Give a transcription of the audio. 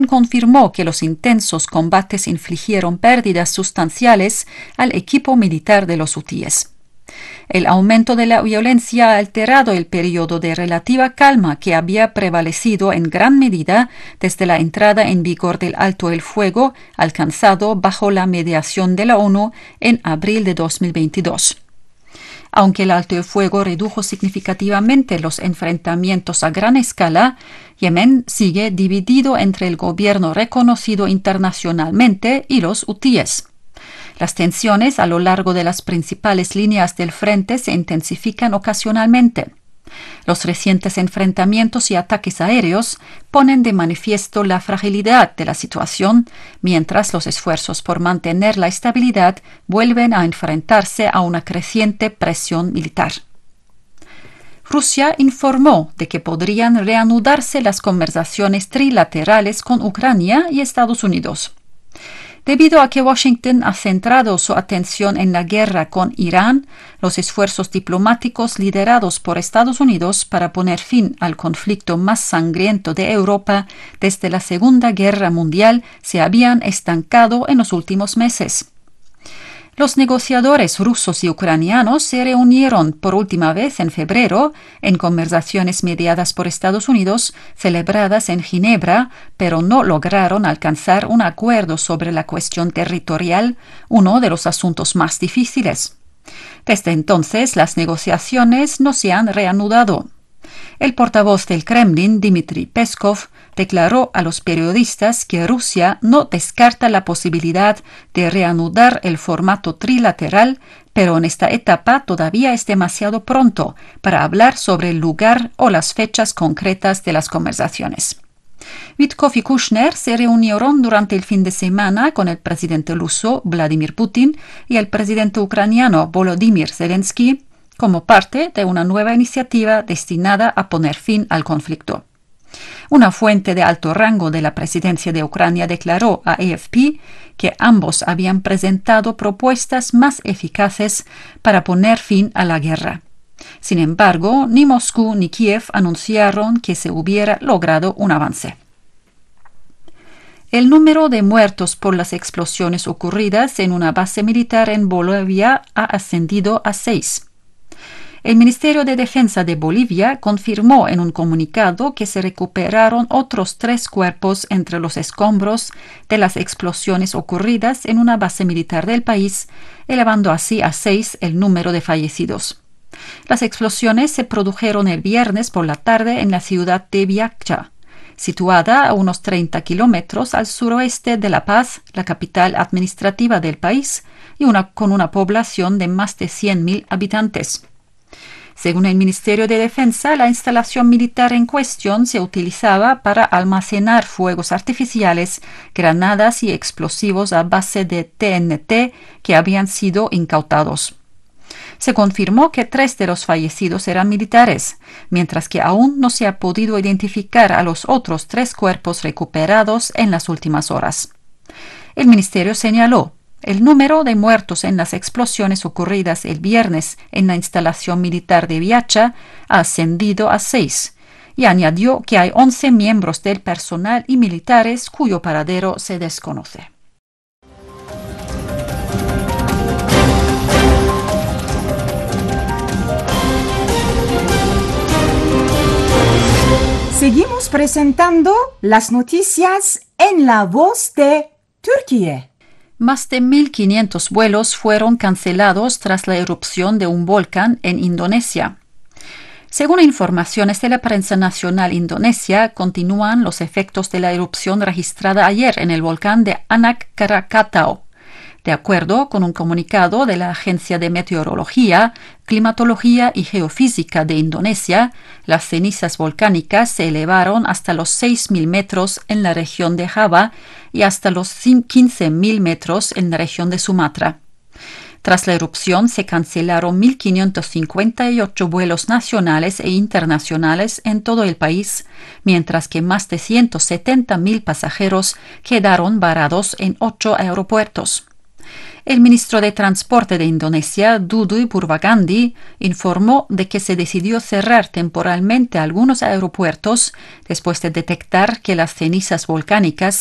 confirmó que los intensos combates infligieron pérdidas sustanciales al equipo militar de los hutíes. El aumento de la violencia ha alterado el periodo de relativa calma que había prevalecido en gran medida desde la entrada en vigor del alto el fuego alcanzado bajo la mediación de la ONU en abril de 2022. Aunque el alto el fuego redujo significativamente los enfrentamientos a gran escala, Yemen sigue dividido entre el gobierno reconocido internacionalmente y los hutíes. Las tensiones a lo largo de las principales líneas del frente se intensifican ocasionalmente. Los recientes enfrentamientos y ataques aéreos ponen de manifiesto la fragilidad de la situación, mientras los esfuerzos por mantener la estabilidad vuelven a enfrentarse a una creciente presión militar. Rusia informó de que podrían reanudarse las conversaciones trilaterales con Ucrania y Estados Unidos. Debido a que Washington ha centrado su atención en la guerra con Irán, los esfuerzos diplomáticos liderados por Estados Unidos para poner fin al conflicto más sangriento de Europa desde la Segunda Guerra Mundial se habían estancado en los últimos meses. Los negociadores rusos y ucranianos se reunieron por última vez en febrero en conversaciones mediadas por Estados Unidos celebradas en Ginebra, pero no lograron alcanzar un acuerdo sobre la cuestión territorial, uno de los asuntos más difíciles. Desde entonces, las negociaciones no se han reanudado. El portavoz del Kremlin, Dmitry Peskov, declaró a los periodistas que Rusia no descarta la posibilidad de reanudar el formato trilateral, pero en esta etapa todavía es demasiado pronto para hablar sobre el lugar o las fechas concretas de las conversaciones. Witkoff y Kushner se reunieron durante el fin de semana con el presidente ruso Vladimir Putin y el presidente ucraniano Volodymyr Zelensky como parte de una nueva iniciativa destinada a poner fin al conflicto. Una fuente de alto rango de la presidencia de Ucrania declaró a AFP que ambos habían presentado propuestas más eficaces para poner fin a la guerra. Sin embargo, ni Moscú ni Kiev anunciaron que se hubiera logrado un avance. El número de muertos por las explosiones ocurridas en una base militar en Bolivia ha ascendido a 6. El Ministerio de Defensa de Bolivia confirmó en un comunicado que se recuperaron otros 3 cuerpos entre los escombros de las explosiones ocurridas en una base militar del país, elevando así a 6 el número de fallecidos. Las explosiones se produjeron el viernes por la tarde en la ciudad de Viacha, situada a unos 30 kilómetros al suroeste de La Paz, la capital administrativa del país, y con una población de más de 100.000 habitantes. Según el Ministerio de Defensa, la instalación militar en cuestión se utilizaba para almacenar fuegos artificiales, granadas y explosivos a base de TNT que habían sido incautados. Se confirmó que 3 de los fallecidos eran militares, mientras que aún no se ha podido identificar a los otros 3 cuerpos recuperados en las últimas horas. El ministerio señaló: el número de muertos en las explosiones ocurridas el viernes en la instalación militar de Viacha ha ascendido a 6 y añadió que hay 11 miembros del personal y militares cuyo paradero se desconoce. Seguimos presentando las noticias en la voz de Turquía. Más de 1.500 vuelos fueron cancelados tras la erupción de un volcán en Indonesia. Según informaciones de la prensa nacional indonesia, continúan los efectos de la erupción registrada ayer en el volcán de Anak Krakatau. De acuerdo con un comunicado de la Agencia de Meteorología, Climatología y Geofísica de Indonesia, las cenizas volcánicas se elevaron hasta los 6.000 metros en la región de Java y hasta los 15.000 metros en la región de Sumatra. Tras la erupción se cancelaron 1.558 vuelos nacionales e internacionales en todo el país, mientras que más de 170.000 pasajeros quedaron varados en 8 aeropuertos. El ministro de Transporte de Indonesia, Dudui Purwagandi, informó de que se decidió cerrar temporalmente algunos aeropuertos después de detectar que las cenizas volcánicas